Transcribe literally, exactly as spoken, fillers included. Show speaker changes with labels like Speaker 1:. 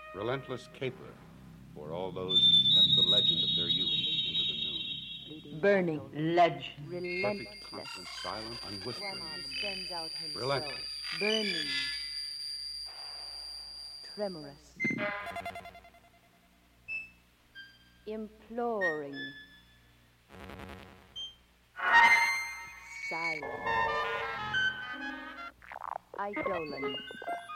Speaker 1: Relentless caper for all those who step the legend of their youth into the noon.
Speaker 2: Burning legend.
Speaker 1: Perfect,
Speaker 2: Relentless.
Speaker 1: constant, silent, unwhispering.
Speaker 3: One who spends out himself.
Speaker 1: Relentless.
Speaker 3: Burning. Tremorous. Imploring. Silent. Eidolon.